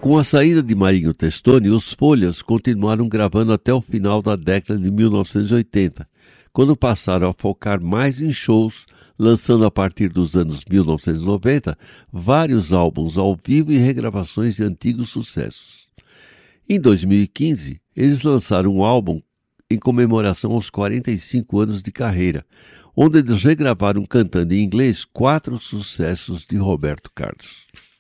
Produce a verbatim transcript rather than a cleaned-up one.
Com a saída de Marinho Testoni, os Folhas continuaram gravando até o final da década de mil novecentos e oitenta, quando passaram a focar mais em shows, lançando a partir dos anos mil novecentos e noventa vários álbuns ao vivo e regravações de antigos sucessos. Em dois mil e quinze, eles lançaram um álbum em comemoração aos quarenta e cinco anos de carreira, onde eles regravaram cantando em inglês quatro sucessos de Roberto Carlos.